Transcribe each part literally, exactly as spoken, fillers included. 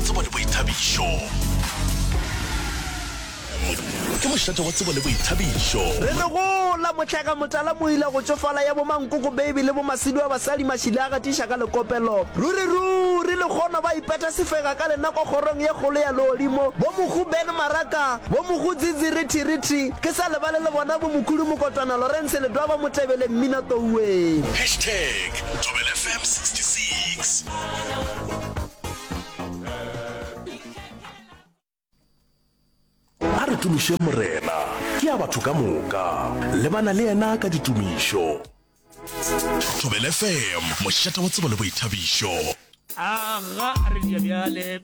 tsebo le boithabišo ke mošate wa tsebo le boithabišo re le go la motlhaka motala mo ile go tsofala ya bo mankoko baby le bo masidi wa basadi mašile a gatiša ka lekopelo ruri ruri le kgona ba ipeta sefega ka lenako kgorong ye kgolo ya leodimo bo mogu ben maraka bo mogu tsitsirithirithi ke sa lebale le bona bo mokhudi mokotwana lawrence le dwa ba motebele mmina touwe hashtag Thobela F M sixty-six a re tumiše morena ke a batho ka moka lebana le yena ka ditumišo Thobela F M mošate wa tsebo le boithabišo aga re di bjale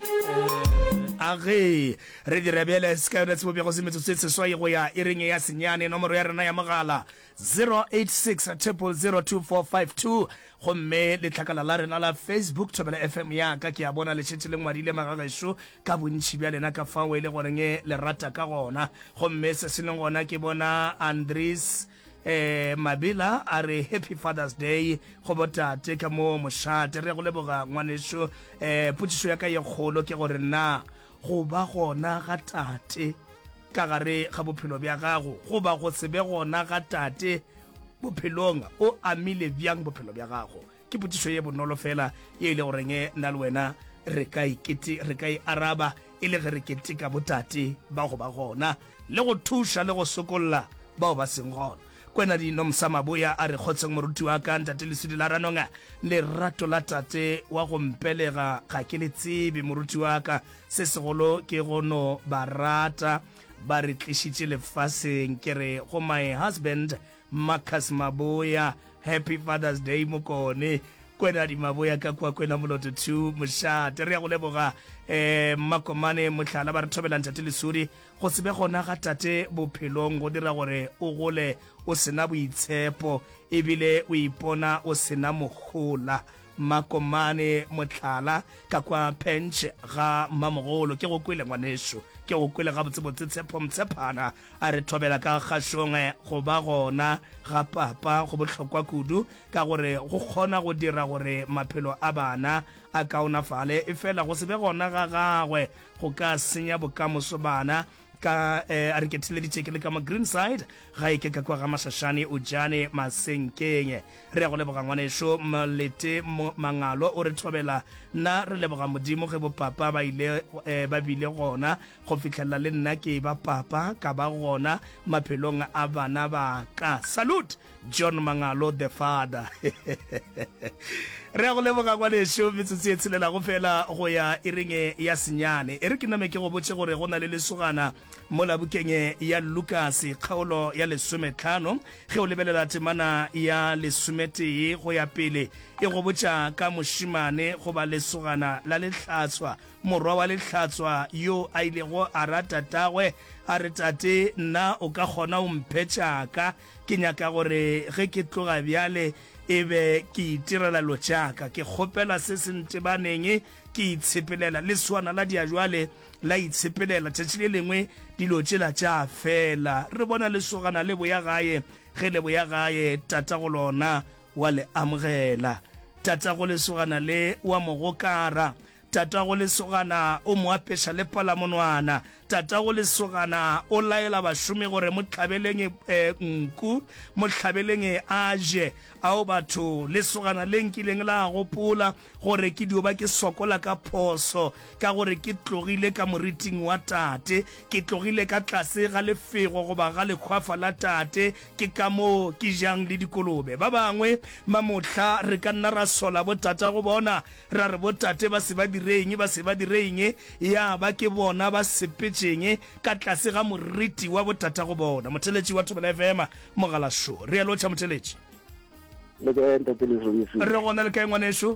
age re di bjale ska re tsebo bja go se metsotso se swa go ya e reng ya senyane nomoro ya rena ya mogala zero eight six zero zero two four five two gomme le tlhakala la rena la Facebook Thobela F M ya ka ke a bona le tšhetse le ngwadile magagesho ka bontši bja lena ka fa o ile goreng le rata ka gona gomme se se leng gona ke bona Andres eh Mabila a re happy Father's Day go botate ka mo mošate re go leboga ngwanesho eh putšišo ya ka ye kgolo ke gore na go ba gona ga tate ka gare ga bophelo bja gago go ba go se be gona ga tate bophelong o amile bjang bophelo bja gago ke putšišo ye bonolo fela ye ile goreng nna le wena re ka ikete re ka I araba ile ge re ketika botate ba go ba gona le go thuša le go sokolla bao ba seng gona kwena di nomsa maboya a re kgotseng moruti wa ka ntate lesudi la ranonga le rato la tate wa go mpelega ga ke le tsebe moruti wa ka se segolo ke gono barata ba re tlišitše lefaseng ke re go my husband Marcus Maboya happy Father's Day mokone kwena di maboya ka kwa kwena moloto two mošate re ya go leboga eh makomane mohlala ba re thobela ntate lesudi go se be gona ga tate bophelong go dira gore o gole o sena boitshepo ebile o ipona o sena mogola makomane mohlala ka kwa pench ga mamogolo ke go kwele ngwanesho ke go kwele ga botsebotse tshepo mtshepana a re thobela ka kgašong go ba gona ga papa go bohlokwa kudu ka gore go kgona go dira gore maphelo a bana a kaonafale e fela go se be gona ga gagwe go ka senya bokamoso bana ka eh, a re ketheleditše ke le ka ma green side ga e ke ka kwa ga mašašane o jane masenkeng re ya go leboga ngwanesho malete mangalo o re thobela nna re leboga modimo ge bopapa ba ile eh, ba bile gona go fitlhelela le nna ke ba papa ka ba gona maphelong a bana ba ka salute John Mangalo the father re ya go leboga ngwanesho metsotso e tshelela go fela go ya e reng ya senyane e re ke name ke go botse gore go na le lesogana mo labukeng ya Lucas kgaolo ya lesometlhano ge o lebelela temana ya lesometee go ya pele e go botša ka mošimane go ba lesogana la lehlatswa morwa wa lehlatswa yo a ilego a rata tatagwe a re tate nna o ka kgona o mphetšaka ke nyaka gore ge ke tloga bjale e be ke itirela lo tšaka ke kgopela se se ntebaneng ke itshepelela le swana la diajwale la itshepelela tšatši le lengwe dilo tšela tša fela re bona lesogana le boya gae ge le boya gae tatago lona wa le amogela tatago lesogana le wa mogokara tatago lesogana o mo apeša le palamonwana tatago lesogana o laela bašomi gore mo tlhabeleng eh, nku mo tlhabeleng a je ao batho lesogana le nkileng la gopola gore ke dio ba ke sokola ka phoso ka gore ke tlogile ka moriting wa tate ke tlogile ka tlase ga lefego goba ga lekgwafa la tate ke ka mo ke jang le dikolobe ba bangwe mamotla re ka nna ra sola botata go bona ra re botate ba se ba direng ba se ba direng ya ba ke bona ba sepetšeng ka tlase ga moriti wa botata go bona motheletši wa Thobela F M mogala sho re ya lotšha motheletši re gona le kae ngwanesho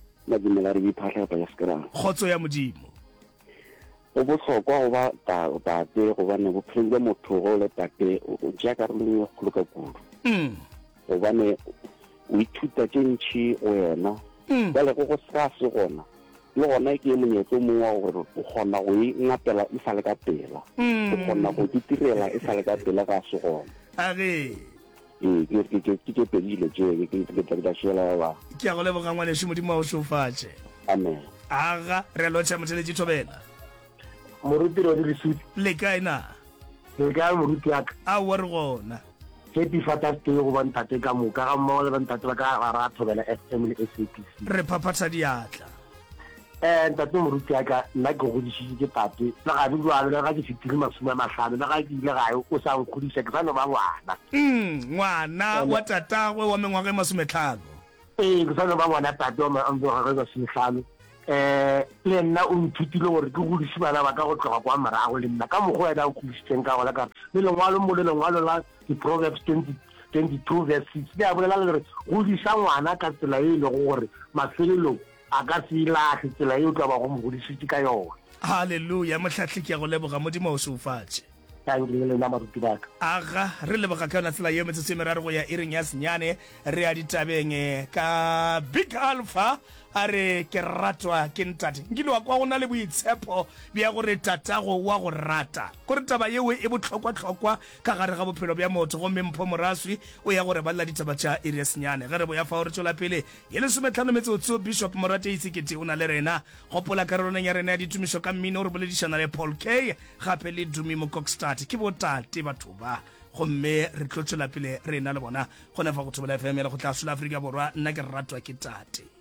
kgotso ya modimo go bohlokwa go ba tate gobane bophelo bja motho go le tate o tšea karolong e kgolo ka kudu gobane o ithuta tše ntšhi go yena jale go go seka se gona le gona ke monyetlo mongwe wa gore o kgona go e ngapela e sa le ka pela o kgona go ditirela e sa le ka pela ka se gona age ee ke ke ke ke pedile tše ke ke ke ke shela ba ke a go leboga ngwanesho modimo wa o šofatše amen aga re lotšha motheletši Thobela moruti ro di Lesotho le kae na le ka moruti ya ka a wa re gona happy Father's Day go ba ntate ka moka ga mmogo le ba ntate ba ka ga ra Thobela F M le S A B C re phaphatha diatla eh ntate moruti ya ka nna ke go ditšhitše ke tate la ga bua le ga di fitile masome a mahlano la ga ke ile gae o sa nkgodisa ke sa no ba ngwana mm ngwana wa tatagwe wa mengwaga e masometlhano ee ke sa no ba ngwana tate wa mengwaga e masometlhano eh le nna o nthutile gore ke godise bana ba ka go tloga kwa morago le nna ka mogo wena o godisitseng ka gola ka le lengwalo mo le lengwalo la di-Proverbs twenty-two verse six le a bolela le gore godisa ngwana ka tsela e e lego gore mafelelong a ka se ilatlhe tsela e o tla ba go mo godisitse ka yona halleluja motlhatlhe ke ya go leboga modimo o se o fatshe tankile le nna maruti baka aga re leboga ka yona tsela yeo metsotso e meraro go ya e reng ya senyane re ya ditabeng ka Big Alpha a re ke ratwa ke ntate nkile wa kwa go na le boitshepo bja gore tatago wa go rata kore taba yeo e botlhokwa-tlhokwa ka gare ga bophelo bja motho go mempho moraswi o ya gore ba lela ditaba tša iri ya senyane ge re bo ya fa gore tšola pele ye lesometlhano metsotso Bishop Morate Itsekete o na le rena gopola karolong ya rena ya ditumišo ka mmino o re boledišana le Paul K gape le Dumi Mokokstad ke botate batho ba gomme re tlo tšola pele rena le bona gone fa go Thobela F M ya le go tla sola Afrika Borwa nna ke ratwa ke tate